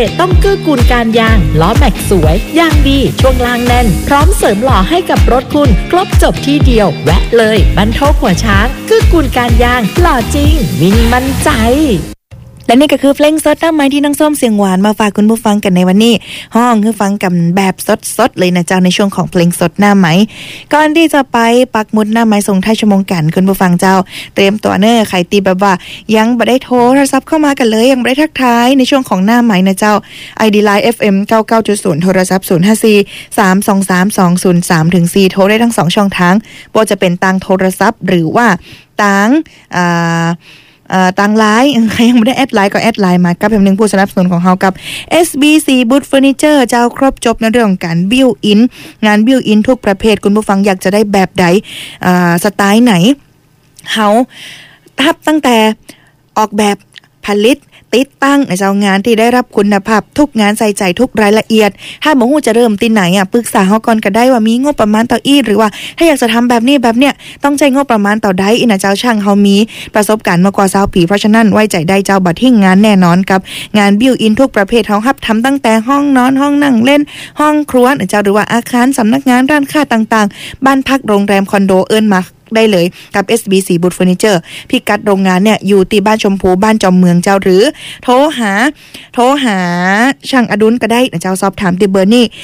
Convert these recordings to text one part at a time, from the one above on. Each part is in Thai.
ต้องเกื้อกูลการยางล้อแม็กสวยยางดีช่วงล่างแน่นพร้อมเสริมหล่อให้กับรถคุณครบจบที่เดียวแวะเลยบรรทุกหัวช้างเกื้อกูลการยางหล่อจริงวิ่งมั่นใจและนี่ก็คือเพลงสดน้ำไม้ที่น้องส้มเสียงหวานมาฝากคุณผู้ฟังกันในวันนี้ห้องคือฟังกันแบบสดๆเลยนะเจ้าในช่วงของเพลงสดหน้าไม้ก่อนที่จะไปปักหมุดหน้าไม้ส่งท้ายชั่วโมงกันคุณผู้ฟังเจ้าเตรียมตัวเนอใครตีแบบว่ายังบ่ได้โทรศัพท์เข้ามากันเลยยังบ่ได้ทักทายในช่วงของหน้าไม้นะเจ้า ID Line FM 99.0 โทรศัพท์054-323-203-4โทรได้ทั้ง2ช่องทางบ่ว่าจะเป็นทางโทรศัพท์หรือว่าทางต่างไลน์ใครยังไม่ได้แอดไลน์ก็แอดไลน์มากับเป็นหนึ่งผู้สนับสนุนของเรากับ SBC Boot Furniture เจ้าครบจบในเรื่องของการบิวอินงานบิวอินทุกประเภทคุณผู้ฟังอยากจะได้แบบใดสไตล์ไหนเฮาทับตั้งแต่ออกแบบผลิตติดตั้งในเจ้างานที่ได้รับคุณภาพทุกงานใส่ใจทุกรายละเอียดถ้าบ่ฮู้จะเริ่มที่ไหนปรึกษาเฮาก่อนก็ได้ว่ามีงบประมาณต่ออีหรือว่าถ้าอยากจะทำแบบนี้แบบเนี้ยต้องใช้งบประมาณต่อใดอีนะเจ้าช่างเฮามีประสบการณ์มากกว่า20ปีเพราะฉะนั้นไว้ใจได้เจ้าบ่ทิ้งงานแน่นอนกับงานบิวอินทุกประเภทเฮารับทำตั้งแต่ห้องนอนห้องนั่งเล่นห้องครัวนะเจ้าหรือว่าอาคารสำนักงานร้านค้าต่างๆบ้านพักโรงแรมคอนโดเอิ้นมาได้เลยกับ SBC Boot Furniture พิกัดโรงงานเนี่ยอยู่ที่บ้านชมพูบ้านจอมเมืองเจ้าหรือโทรหาช่างอดุลก็ได้นะเจ้าสอบถามที่เบอร์นี้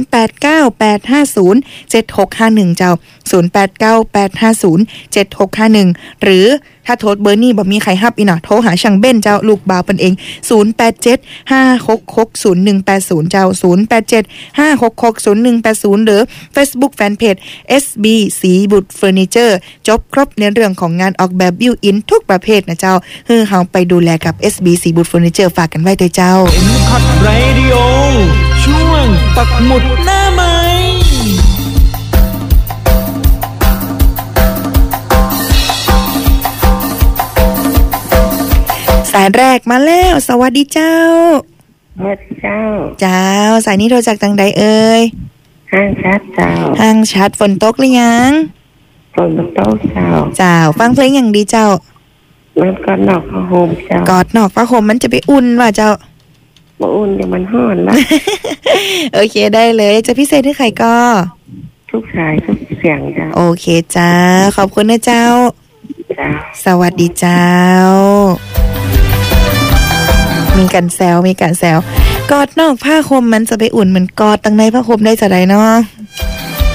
0898507651เจ้า0898507651หรือถ้าโทรเบอร์นี้บ่มีใครรับอีน่ะโทรหาช่างเบ้นเจ้าลูกบ่าวเพิ่นเอง0875660180เจ้า0875660180หรือ Facebook Fanpage SBC Boot Furniture จบครบในเรื่องของงานออกแบบบิวอินทุกประเภทนะเจ้าเฮาไปดูแลกับ SBC Boot Furniture ฝากกันไว้ด้วยเจ้า Hot Radio ช่วงปักหมุดหน้าไม้สายแรกมาแล้วสวัสดีเจ้าสวัสดีเจ้าสายนี้โทรจากทางใดเอ่ยห้างชัดเจ้าห้างชัดฝนตกหรือยังฝนตกเจ้าฟังเพลงอย่างดีเจ้ามันกอดนอกผ้าห่มเจ้ากอดนอกผ้าห่มมันจะไปอุ่นว่ะเจ้าบ่อุ่นเดี๋ยวมันร้อนละโอเคได้เลยจะพิเศษให้ใครก็ทุกสายทุกเสียงเจ้าโอเคจ้าขอบคุณนะเจ้าสวัสดีเจ้ามีกันแซวกอดนอกผ้าห่มมันจะไปอุ่นเหมือนกอดตั้งในผ้าห่มได้จะได้เนาะ